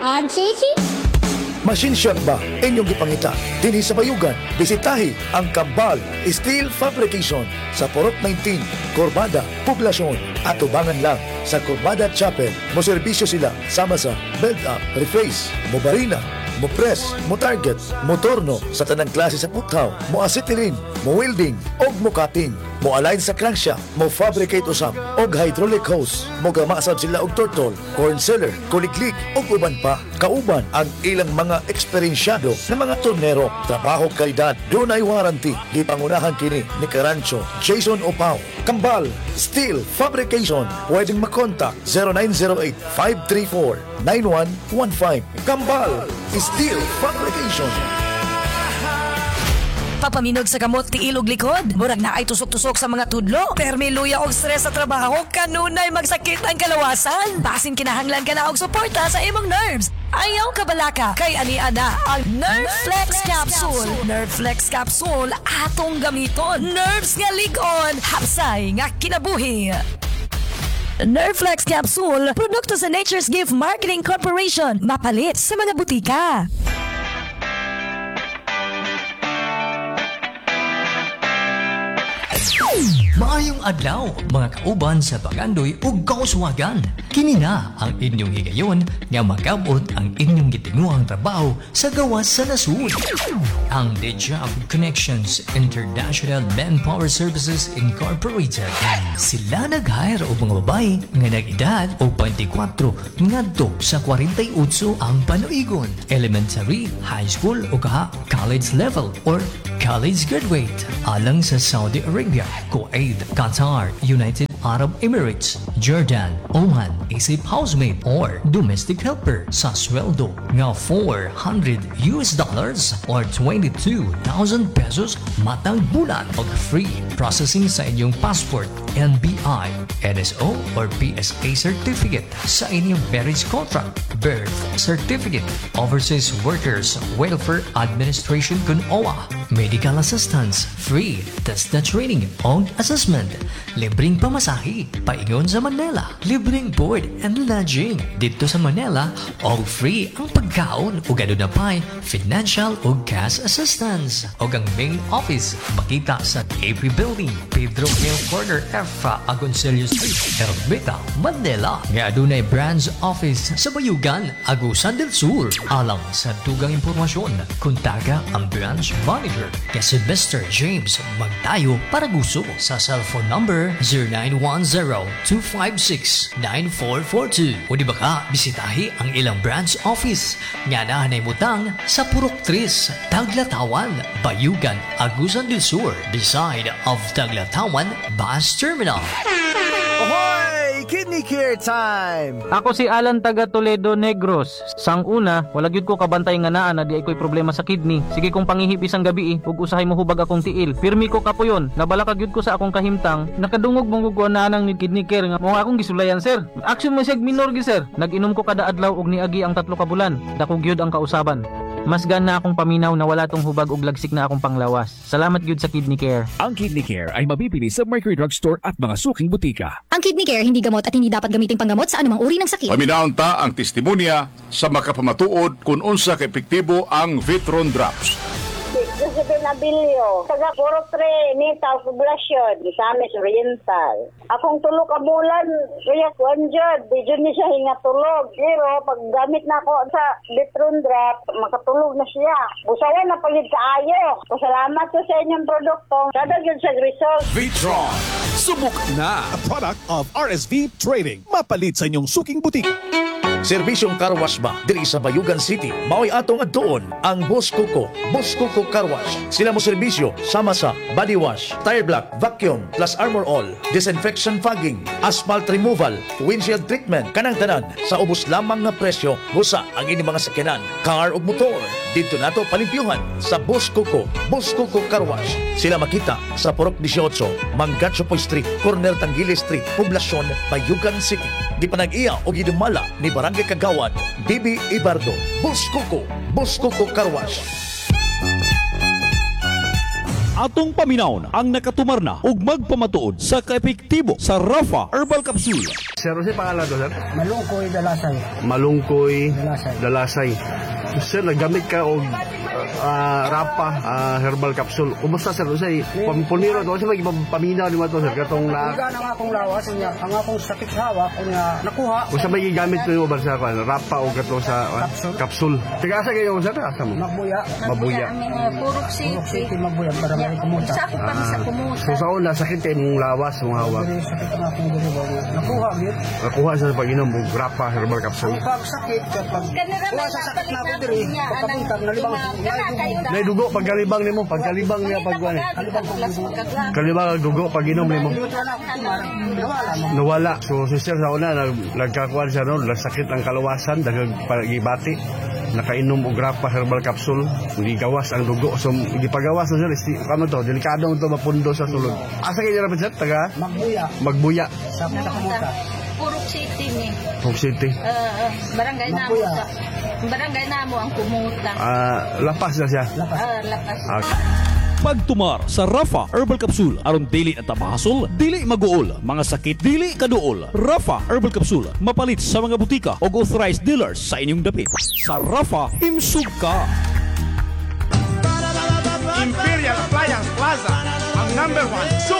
Chichi? Machine shop ba inyong gipangita? Dinhi sa Bayugan, bisitahi ang Kambal Steel Fabrication sa Purok 19, Corbada, Poblasyon at tubangan lang sa Corbada Chapel. Moserbisyo sila sama sa belt up, reface, mobarina, mo press, mo target, mo torno sa tanang klase sa puthaw, mo acetylene, mo welding, og mo cutting, mo align sa crankshaft, mo fabricate usab, og hydraulic hose, mo gamasab sila og turtle, corn seller, kuliglig, og uban pa. Kauban ang ilang mga eksperyensyado na mga tornero, trabaho kalidad, dunay warranty, gipangunahan kini ni Carancho, Jason Opao, Kambal Steel Fabrication. Pwedeng makontak 0908-534-9115. Kambal Steel Fabrication. Papaminog sa kamot ti ilog likod. Murag na ay tusok-tusok sa mga tudlo. Permi luya og stress sa trabaho. Kanunay magsakit ang kalawasan. Basin kinahanglan ka na og suporta sa imong nerves. Ayaw ka balaka. Kay ani-ana ang Nerveflex Capsule. Nerveflex Capsule atong gamiton. Nerves nga ligon. Hapsay nga kinabuhi. Nerveflex Capsule, produkto sa Nature's Gift Marketing Corporation. Mapalit sa mga butika. Maayong adlaw, mga kauban sa Bagandoy ug Kauswagan. Kini na ang inyong higayon nga magabot ang inyong gitinguhang trabaho sa gawas sa nasud. Ang The Job Connections International Manpower Services Incorporated. Sila nag-hire o mga babae nga nag-edad o 24 ngadto sa 48 ang panuigon. Elementary, high school o kaha college level or college graduate alang sa Saudi Arabia, Kuwait, Qatar, United Arab Emirates, Jordan, Oman, isip housemaid or domestic helper sa sweldo nga $400 or 22,000 pesos matang bulan og free processing sa inyong passport, NBI, NSO or PSA certificate sa inyong marriage contract, birth certificate, overseas workers welfare administration kun OWA, medical assistance, free test na training o assessment, libreng pamasahe paingon sa Manila, libreng board and lodging dito sa Manila o free ang pagkaon o gano'n na pa'y financial o cash assistance o ang main office makita sa AP Building, Pedro Hill Corner, Efra Agoncillo Street, Ermita, Manila. Nga adunay branch office sa Bayugan, Agusan del Sur. Alang sa tugang impormasyon, kontaga ang branch manager kasi Mr. James Magtayo Paraguso sa cellphone number 0910-256-9442 o di ba ka bisitahi ang ilang branch office nga nahanay mutang sa Purok 3, Taglatawan, Bayugan, Agusan del Sur beside of Taglatawan Bus Terminal. Ahoy! Kidney Care time! Ako si Alan taga Toledo Negros. Sang una, wala gyud ko kabantay nga naa na di ay ko'y problema sa kidney. Sige kong pangihip isang gabi ug usahay mo hubag akong tiil. Pirmi ko kapuyon. Nabalaka gyud ko sa akong kahimtang. Nakadungog mong ko na nang ni kidney care nga mo akong gisulayan sir. Action mo sig minor gi sir. Nag-inom ko kada adlaw og niagi ang 3 ka bulan. Dako gyud ang kausaban. Mas gana akong paminaw na wala tong hubag og lagsik na akong panglawas. Salamat gyud sa Kidney Care. Ang Kidney Care ay mabibili sa Mercury Drugstore at mga suking butika. Ang Kidney Care hindi gamot at hindi dapat gamitin panggamot sa anumang uri ng sakit. Paminaon ta ang testimonya sa makapamatuod kung unsa ka epektibo ang Vitron Drops. Josephine Abilio, taga Puro 3, Nitaw, Poblasyon, Misamis Oriental. Akong tulo ka bulan, kaya kuanjad, di dyan niya siya hingatulog. Pero pag gamit na ako sa Vitron Drop, makatulog na siya. Busayan na pagid kaayo. Pasalamat ko sa inyong produkto. Kada yun sa result. Vitron, subok na! A product of RSV Trading. Mapalit sa inyong suking butik. Serbisyong car wash ba diri sa Bayugan City? Mao'y atong adtuon ang Boss Coco Car Wash. Sila mo serbisyo sama sa body wash, tire block, vacuum, plus armor all, disinfection fogging, asphalt removal, windshield treatment, kanang tanan sa ubos lamang nga presyo. Busa ang ini mga sakyanan, car ug motor. Dito nato palimpyuhan sa Boss Coco Car Wash. Sila makita sa Purok 18, Mangatchopoy Street, Corner Tangili Street, Poblasyon, Bayugan City. Di pa nag-iya o gidumala ni Barangay Kagawad, Bibi Ibardo. Boss Coco Car Wash. Atong paminawon ang nakatumar na ug magpamatuod sa kaepektibo sa Rafa Herbal Capsule. Sir, ano pangalan to, sir? Malungkoy Dalasay. Malungkoy Dalasay. Dalasay. Sir, nagamit ka og Rafa Herbal Capsule. Kumusta, sir? Usay, pampuniro to. Kasi paminaw ni mo to, sir. Katong na... Ang akong lawas, ang akong sakit hawak, nakuha. Kung sa may gigamit ko yung sa Rafa o katong sa capsule. Tiga asa kayo, sir? Asa mo? Magbuya. Mabuya. Purok City, Magbuya. Para may kumuta. Sa ako pa sa kumuta. So sa una, sakit kayo mong lawas, mong hawak. Sakit ang akong dilibaw. Nakuha, yun. Nakuha sa pag-inom mong Rafa Herbal Capsule. Ang pagsakit, kapag kuha sa sakit na ako diri, pagkapunta, nalibang, Naidugo, pagkalibang nimo, pagkalibang niya, pagkuhan. Kalibang ang dugo, pag-inom nimo. Nawala. So, sister, sa una, nagkakuhan siya, no? Nagsakit ang kalawasan, daghang pagibati. Nakainom og Rafa Herbal Capsule, hindi gawas ang dugo. So, hindi pagawas na sir. Kano to? Delikado to mapundo sa sulod. Asa kayo na sir? Taga? Magbuya. Magbuya. Sa kumuta. Purok City ni. Purok City. Barangay Namo. Barangay Namo ang kumuta. Lapas na siya. Lapas. Pagtumar sa Rafa Herbal Capsule aron dili na tabahasol, dili maguol, mga sakit dili kaduol. Rafa Herbal Capsule mapalit sa mga butika o authorized dealers sa inyong dapit. Sa Rafa, imsug ka. Imperial Appliance Plaza, ang #1 suki